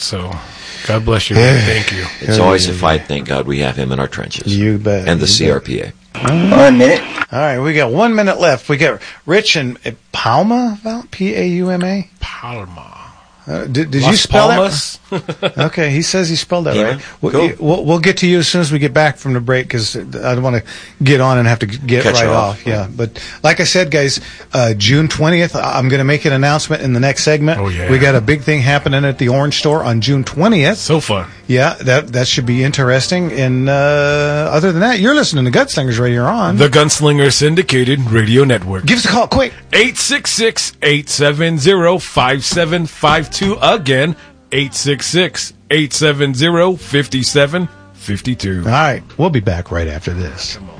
So God bless you. Thank you. It's always a fight. Thank God we have him in our trenches. You bet. And the CRPA. 1 minute. All right, we got 1 minute left. We got Rich and Palma, P-A-U-M-A? Palma. Did Las you spell Palmas? that? Okay, he says he spelled that Yeah, right. cool. We'll get to you as soon as we get back from the break because I don't want to get on and have to get Cut right you off. Yeah, but like I said, guys, June 20th, I'm going to make an announcement in the next segment. Oh, yeah. We got a big thing happening at the Orange Store on June 20th. So fun. Yeah, that should be interesting. And other than that, you're listening to Gunslingers Radio on. The Gunslinger Syndicated Radio Network. Give us a call, quick. 866-870-5752. Again, 866-870-5752. All right, we'll be back right after this. Come on.